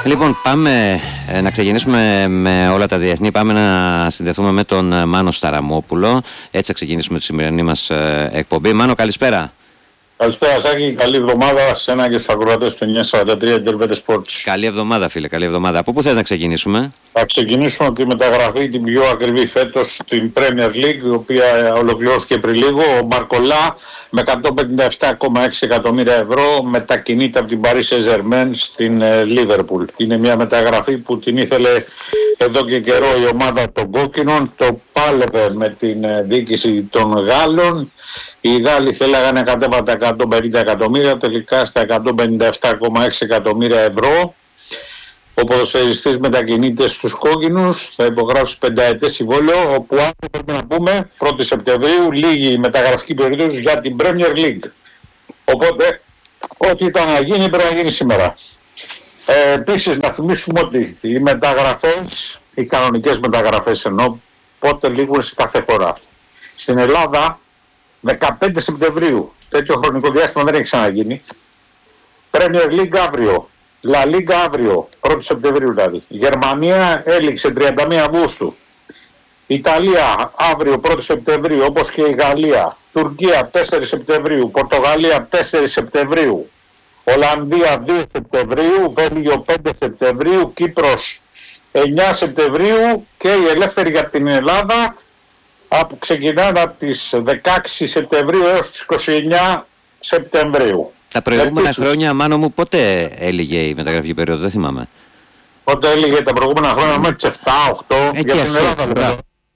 Λοιπόν, πάμε να ξεκινήσουμε με όλα τα διεθνή. Πάμε να συνδεθούμε με τον Μάνο Σταραμόπουλο. Έτσι θα ξεκινήσουμε τη σημερινή μας εκπομπή. Μάνο, καλησπέρα. Καλησπέρα Σάκη, καλή εβδομάδα σε ένα και στους ακροατές του 943 Intervete Sports. Καλή εβδομάδα φίλε, καλή εβδομάδα. Από πού θες να ξεκινήσουμε? Θα ξεκινήσουμε από τη μεταγραφή την πιο ακριβή φέτος στην Premier League, η οποία ολοκληρώθηκε πριν λίγο. Ο Μπαρκολά με 157,6 εκατομμύρια ευρώ μετακινείται από την Paris Saint-Germain στην Liverpool. Είναι μια μεταγραφή που την ήθελε εδώ και καιρό η ομάδα των κόκκινων, το πάλευε με την διοίκηση των Γάλλων. Οι Γάλλοι θέλαγαν να κατέβουν τα 150 εκατομμύρια, τελικά στα 157,6 εκατομμύρια ευρώ. Ο ποδοσφαιριστής μετακινείται στους κόκκινους, θα υπογράψει 5ετές συμβόλαιο, όπου αύριο πρέπει να πούμε 1η Σεπτεμβρίου λίγη η μεταγραφική περίοδος για την Premier League. Οπότε ό,τι ήταν να γίνει πρέπει να γίνει σήμερα. Επίσης να θυμίσουμε ότι οι μεταγραφές, οι κανονικές μεταγραφές ενώ πότε λήγουν σε κάθε χώρα. Στην Ελλάδα 15 Σεπτεμβρίου, τέτοιο χρονικό διάστημα δεν έχει ξαναγίνει. Premier League αύριο, La Liga αύριο, 1η Σεπτεμβρίου δηλαδή. Γερμανία έληξε 31 Αυγούστου. Ιταλία αύριο 1η Σεπτεμβρίου, όπως και η Γαλλία. Τουρκία 4 Σεπτεμβρίου, Πορτογαλία 4 Σεπτεμβρίου. Ολλανδία 2 Σεπτεμβρίου, Βέλγιο 5 Σεπτεμβρίου, Κύπρος 9 Σεπτεμβρίου και η ελεύθερη για την Ελλάδα που ξεκινάνε από τις 16 Σεπτεμβρίου έως τις 29 Σεπτεμβρίου. Τα προηγούμενα χρόνια, Μάνο μου, πότε έλυγε η μεταγραφική περίοδο, δεν θυμάμαι. Πότε έλυγε τα προηγούμενα χρόνια, με τις 7-8 για την Ελλάδα.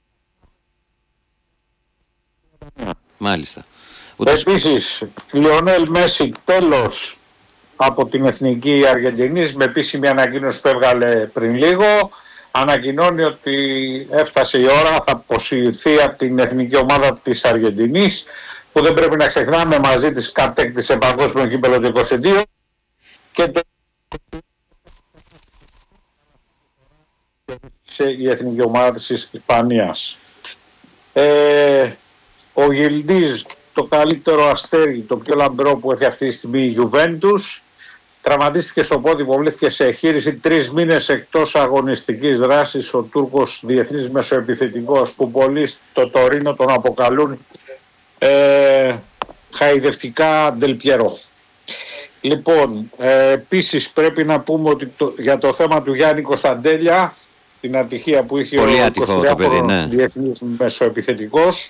Μάλιστα. Επίσης, Λιονέλ Μέση τέλος από την Εθνική Αργεντινής με επίσημη ανακοίνωση που έβγαλε πριν λίγο. Ανακοινώνει ότι έφτασε η ώρα, θα αποσυρθεί από την εθνική ομάδα της Αργεντινής, που δεν πρέπει να ξεχνάμε μαζί της κατέκτησε παγκόσμιο κύπελλο το 22 και το η εθνική ομάδα της Ισπανίας. Ο Γιλντίζ, το καλύτερο αστέρι, το πιο λαμπρό που έχει αυτή τη στιγμή η Juventus, τραυματίστηκε στο πόδι, υποβλήθηκε σε εγχείρηση 3 μήνες εκτός αγωνιστικής δράσης. Ο Τούρκος διεθνής μεσοεπιθετικός που πολλοί στο Τωρίνο τον αποκαλούν χαϊδευτικά Ντελπιέρο. Λοιπόν, επίσης πρέπει να πούμε ότι για το θέμα του Γιάννη Κωνσταντέλια, την ατυχία που είχε πολύ ο 23χρονος διεθνής μεσοεπιθετικός,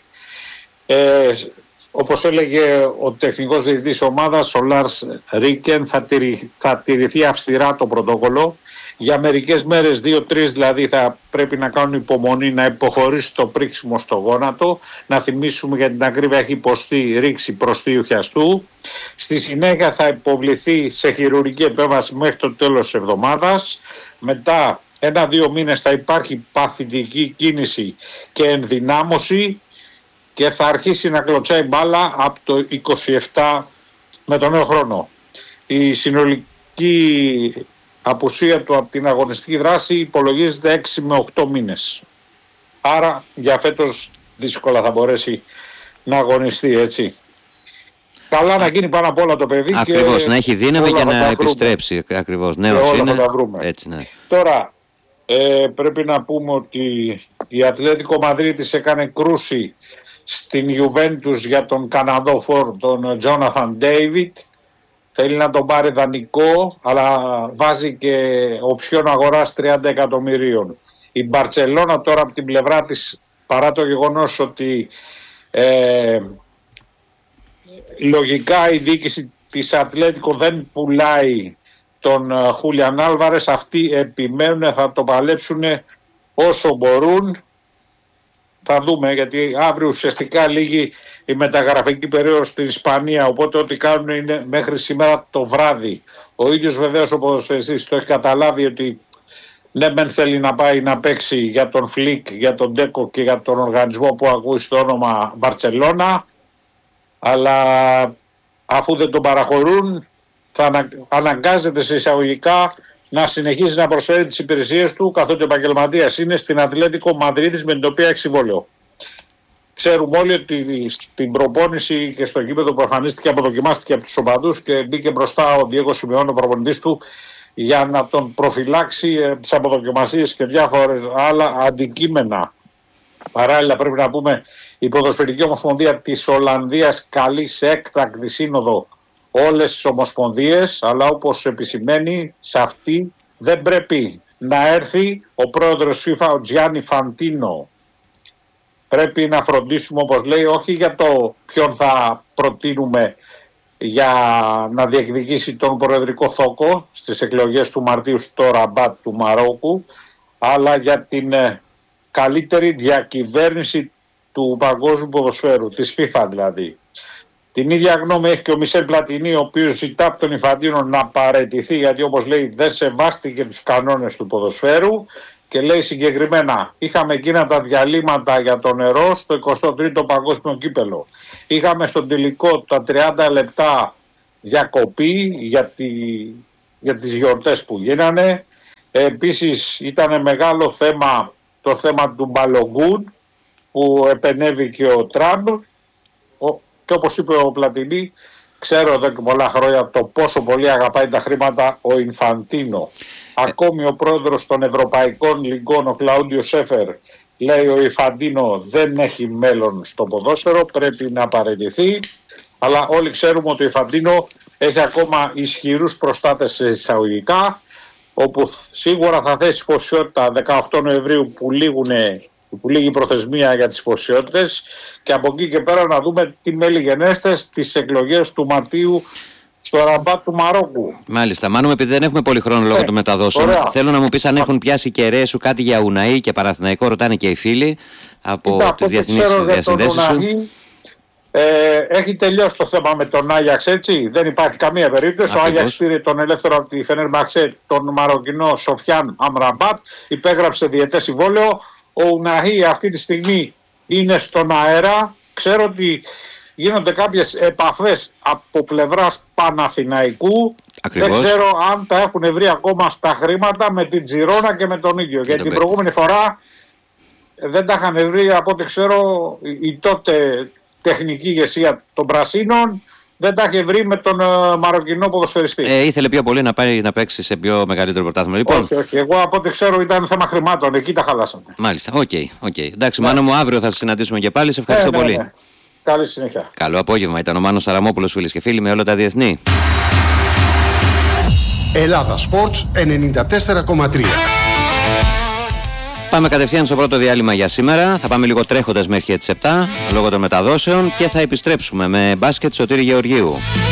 όπως έλεγε ο τεχνικός διευθυντής ομάδας, ο Λάρς Ρίκεν, θα τηρηθεί αυστηρά το πρωτόκολλο. Για μερικές μέρες, 2-3 δηλαδή, θα πρέπει να κάνουν υπομονή να υποχωρήσει το πρίξιμο στο γόνατο. Να θυμίσουμε για την ακρίβεια έχει υποστεί ρήξη προστίου χιαστού. Στη συνέχεια θα υποβληθεί σε χειρουργική επέμβαση μέχρι το τέλος της εβδομάδας. Μετά 1-2 μήνες θα υπάρχει παθητική κίνηση και ενδυνάμωση και θα αρχίσει να κλωτσάει μπάλα από το 27 με τον νέο χρόνο. Η συνολική απουσία του από την αγωνιστική δράση υπολογίζεται 6 με 8 μήνες. Άρα για φέτος δύσκολα θα μπορέσει να αγωνιστεί, έτσι. Καλά να γίνει πάνω απ' όλα το παιδί. Ακριβώς, και να έχει δύναμη και να επιστρέψει. Ακριβώς, νέος είναι. Έτσι, ναι. Τώρα πρέπει να πούμε ότι η Ατλέτικο Μαδρίτης έκανε κρούση στην Juventus για τον Καναδό φορ, τον Τζόναθαν Ντέιβιτ. Θέλει να τον πάρει δανεικό, αλλά βάζει και οψιόν αγοράς 30 εκατομμυρίων. Η Μπαρτσελώνα τώρα από την πλευρά της, παρά το γεγονός ότι λογικά η διοίκηση της Ατλέτικο δεν πουλάει τον Χούλιαν Άλβαρες, αυτοί επιμένουν, θα το παλέψουν όσο μπορούν. Θα δούμε, γιατί αύριο ουσιαστικά λήγει η μεταγραφική περίοδος στην Ισπανία, οπότε ό,τι κάνουν είναι μέχρι σήμερα το βράδυ. Ο ίδιος βεβαίως ο ποδοσφαιριστής το έχει καταλάβει ότι ναι μεν θέλει να πάει να παίξει για τον Φλικ, για τον Ντέκο και για τον οργανισμό που ακούει στο όνομα Μπαρτσελώνα, αλλά αφού δεν τον παραχωρούν θα αναγκάζεται σε εισαγωγικά να συνεχίσει να προσφέρει τις υπηρεσίες του, καθότι ο επαγγελματίας είναι στην Ατλέτικο Μαδρίτης με την οποία έχει συμβόλαιο. Ξέρουμε όλοι ότι στην προπόνηση και στο γήπεδο που εμφανίστηκε, αποδοκιμάστηκε από τους οπαδούς και μπήκε μπροστά ο Διέγκο Σιμεών, ο προπονητής του, για να τον προφυλάξει τις αποδοκιμασίες και διάφορες άλλα αντικείμενα. Παράλληλα πρέπει να πούμε η Ποδοσφαιρική Ομοσπονδία της Ολλανδίας καλεί σε έκτακτη σύνοδο όλες τις ομοσπονδίες, αλλά όπως επισημαίνει σε αυτή δεν πρέπει να έρθει ο πρόεδρος FIFA, ο Τζιάννι Φαντίνο. Πρέπει να φροντίσουμε, όπως λέει, όχι για το ποιον θα προτείνουμε για να διεκδικήσει τον προεδρικό θόκο στις εκλογές του Μαρτίου στο Ραμπάτ του Μαρόκου, αλλά για την καλύτερη διακυβέρνηση του παγκόσμιου ποδοσφαίρου, της FIFA δηλαδή. Την ίδια γνώμη έχει και ο Μισελ Πλατινί, ο οποίος ζητά από τον Ινφαντίνο να παραιτηθεί, γιατί όπως λέει δεν σεβάστηκε τους κανόνες του ποδοσφαίρου, και λέει συγκεκριμένα: είχαμε εκείνα τα διαλύματα για το νερό στο 23ο Παγκόσμιο Κύπελο. Είχαμε στον τελικό τα 30 λεπτά διακοπή για τις γιορτές που γίνανε. Επίσης ήταν μεγάλο θέμα το θέμα του Μπαλογκούν που επενέβη και ο Τραμπ. Και όπως είπε ο Πλατινί, ξέρω εδώ και πολλά χρόνια το πόσο πολύ αγαπάει τα χρήματα ο Ινφαντίνο. Ακόμη ο πρόεδρος των Ευρωπαϊκών Λιγκών, ο Κλαούντιο Σέφερ, λέει ο Ινφαντίνο δεν έχει μέλλον στο ποδόσφαιρο, πρέπει να παραιτηθεί. Αλλά όλοι ξέρουμε ότι ο Ινφαντίνο έχει ακόμα ισχυρούς προστάτες σε εισαγωγικά, όπου σίγουρα θα θέσει υποψηφιότητα 18 Νοεμβρίου που λήγει η προθεσμία για τις υποψηφιότητες, και από εκεί και πέρα να δούμε τι μέλη γενέστε στις εκλογές του Μαρτίου στο Ραμπάτ του Μαρόκου. Μάλιστα. Μάνο, επειδή δεν έχουμε πολύ χρόνο λόγω των μεταδόσεων, θέλω να μου πεις αν έχουν πιάσει κεραίες σου κάτι για Ουναή και Παναθηναϊκό. Ρωτάνε και οι φίλοι από τις διεθνείς διασυνδέσεις σου. Έχει τελειώσει το θέμα με τον Άγιαξ, έτσι. Δεν υπάρχει καμία περίπτωση. Ο Άγιαξ πήρε τον ελεύθερο από τη Φενέρμπαχτσε, τον Μαροκινό Σοφιάν Αμραμπάτ, υπέγραψε διετές συμβόλαιο. Ο Ουναή αυτή τη στιγμή είναι στον αέρα. Ξέρω ότι γίνονται κάποιες επαφές από πλευράς Παναθηναϊκού. Ακριβώς. Δεν ξέρω αν τα έχουν βρει ακόμα στα χρήματα με την Τζιρόνα και με τον ίδιο. Γιατί την προηγούμενη φορά δεν τα είχαν βρει, από ό,τι ξέρω, η τότε τεχνική ηγεσία των Πρασίνων δεν τα είχε βρει με τον Μαροκινό ποδοσφαιριστή. Ήθελε πιο πολύ να πάει να παίξει σε πιο μεγαλύτερο πρωτάθλημα. Λοιπόν. Όχι. Εγώ από ό,τι ξέρω ήταν θέμα χρημάτων. Εκεί τα χαλάσαμε. Μάλιστα. Οκ. Εντάξει, Μάνο μου, αύριο θα συναντήσουμε και πάλι. Σε ευχαριστώ πολύ. Ναι. Καλή συνέχεια. Καλό απόγευμα. Ήταν ο Μάνος Ταραμόπουλος, φίλες και φίλοι, με όλα τα διεθνή. Ελλάδα Sports 94,3. Πάμε κατευθείαν στο πρώτο διάλειμμα για σήμερα. Θα πάμε λίγο τρέχοντας μέχρι τις 7 λόγω των μεταδόσεων και θα επιστρέψουμε με μπάσκετ Σωτήρη Γεωργίου.